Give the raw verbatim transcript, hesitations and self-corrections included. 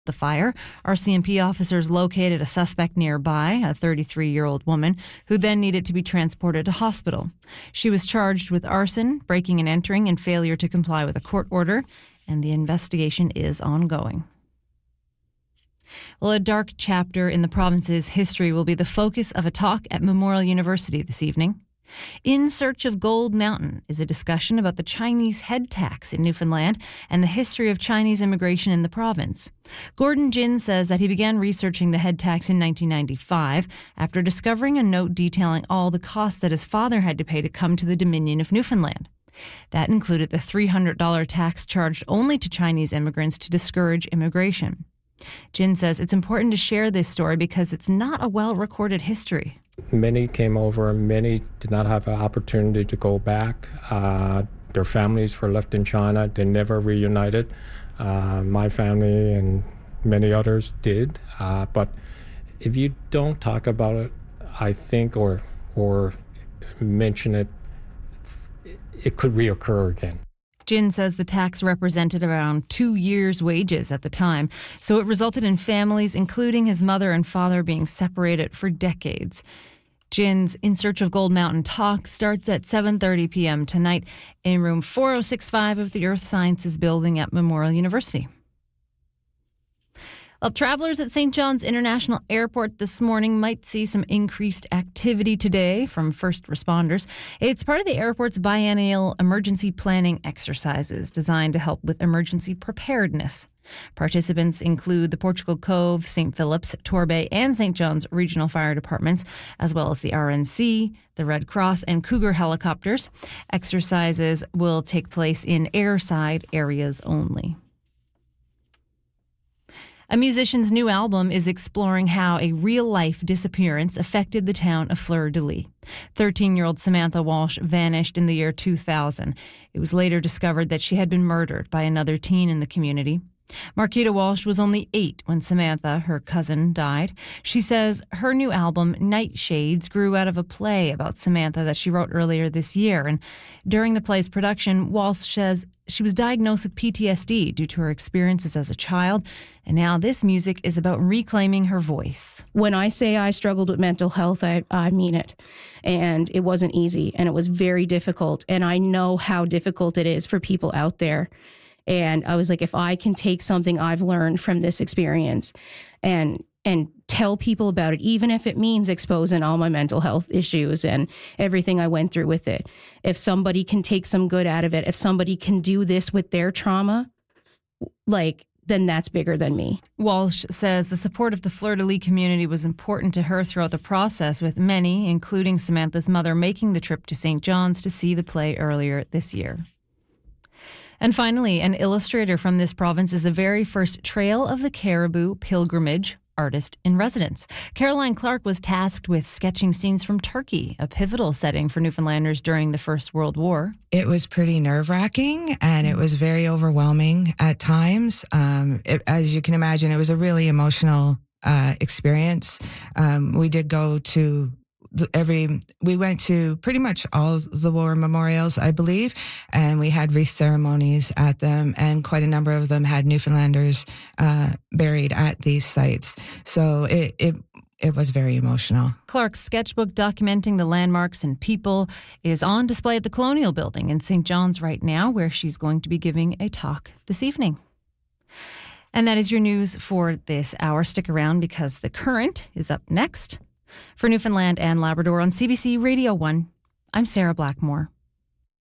the fire. R C M P officers located a suspect nearby, a thirty-three-year-old woman, who then needed to be transported to hospital. She was charged with arson, breaking and entering, and failure to comply with a court order, and the investigation is ongoing. Well, a dark chapter in the province's history will be the focus of a talk at Memorial University this evening. In Search of Gold Mountain is a discussion about the Chinese head tax in Newfoundland and the history of Chinese immigration in the province. Gordon Jin says that he began researching the head tax in nineteen ninety-five after discovering a note detailing all the costs that his father had to pay to come to the Dominion of Newfoundland. That included the three hundred dollars tax charged only to Chinese immigrants to discourage immigration. Jin says it's important to share this story because it's not a well-recorded history. Many came over, many did not have an opportunity to go back. Uh, their families were left in China. They never reunited. Uh, my family and many others did. Uh, but if you don't talk about it, I think, or or mention it, it could reoccur again. Jin says the tax represented around two years' wages at the time, so it resulted in families, including his mother and father, being separated for decades. Jin's In Search of Gold Mountain talk starts at seven thirty p.m. tonight in room four oh six five of the Earth Sciences Building at Memorial University. Well, travelers at Saint John's International Airport this morning might see some increased activity today from first responders. It's part of the airport's biennial emergency planning exercises designed to help with emergency preparedness. Participants include the Portugal Cove, Saint Philip's, Torbay, and Saint John's regional fire departments, as well as the R N C, the Red Cross, and Cougar helicopters. Exercises will take place in airside areas only. A musician's new album is exploring how a real-life disappearance affected the town of Fleur-de-Lis. thirteen-year-old Samantha Walsh vanished in the year two thousand. It was later discovered that she had been murdered by another teen in the community. Marquita Walsh was only eight when Samantha, her cousin, died. She says her new album, Nightshades, grew out of a play about Samantha that she wrote earlier this year. And during the play's production, Walsh says she was diagnosed with P T S D due to her experiences as a child. And now this music is about reclaiming her voice. When I say I struggled with mental health, I, I mean it. And it wasn't easy, and it was very difficult. And I know how difficult it is for people out there. And I was like, if I can take something I've learned from this experience and and tell people about it, even if it means exposing all my mental health issues and everything I went through with it, if somebody can take some good out of it, if somebody can do this with their trauma, like, then that's bigger than me. Walsh says the support of the Fleur-de-Lis community was important to her throughout the process, with many, including Samantha's mother, making the trip to Saint John's to see the play earlier this year. And finally, an illustrator from this province is the very first Trail of the Caribou pilgrimage artist in residence. Caroline Clark was tasked with sketching scenes from Turkey, a pivotal setting for Newfoundlanders during the First World War. It was pretty nerve-wracking, and it was very overwhelming at times. Um, it, as you can imagine, it was a really emotional uh, experience. Um, we did go to Every we went to pretty much all the war memorials, I believe, and we had wreath ceremonies at them, and quite a number of them had Newfoundlanders uh, buried at these sites. So it, it it was very emotional. Clark's sketchbook documenting the landmarks and people is on display at the Colonial Building in Saint John's right now, where she's going to be giving a talk this evening. And that is your news for this hour. Stick around because The Current is up next. For Newfoundland and Labrador on C B C Radio one, I'm Sarah Blackmore.